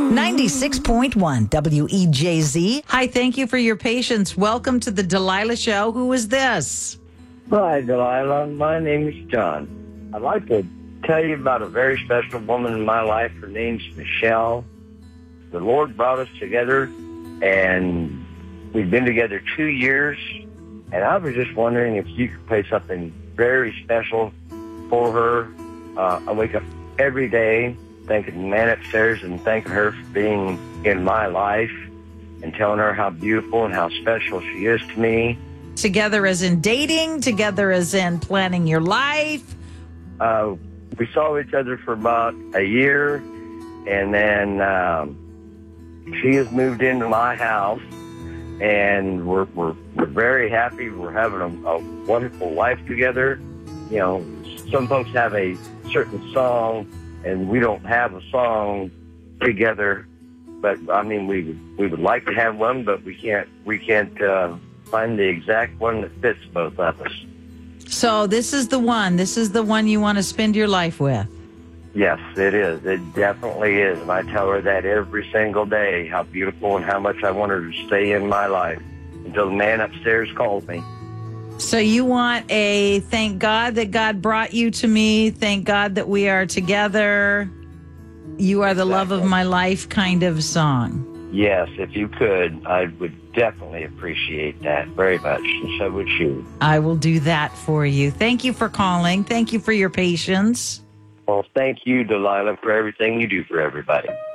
96.1 WEJZ. Hi, thank you for your patience. Welcome to the Delilah Show. Who is this? Hi, Delilah. My name is John. I'd like to tell you about a very special woman in my life. Her name's Michelle. The Lord brought us together, and we've been together 2 years. And I was just wondering if you could play something very special for her. I wake up every day thanking the man upstairs and thanking her for being in my life and telling her how beautiful and how special she is to me. Together as in dating, together as in planning your life? We saw each other for about a year, and then she has moved into my house, and we're very happy. We're having a wonderful life together. You know, some folks have a certain song, and we don't have a song together. But I mean, we would like to have one, but we can't find the exact one that fits both of us. So this is the one. This is the one you want to spend your life with. Yes, it is. It definitely is. And I tell her that every single day, how beautiful and how much I want her to stay in my life until the man upstairs calls me. So you want a thank God that God brought you to me, thank God that we are together, you are the love of my life kind of song. Yes, if you could, I would definitely appreciate that very much, and so would you. I will do that for you. Thank you for calling. Thank you for your patience. Well, thank you, Delilah, for everything you do for everybody.